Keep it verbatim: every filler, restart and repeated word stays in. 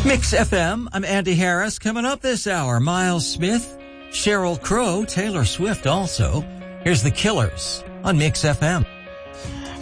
Mix F M, I'm Andy Harris. Coming up this hour, Miles Smith, Sheryl Crow, Taylor Swift also. Here's The Killers on Mix F M.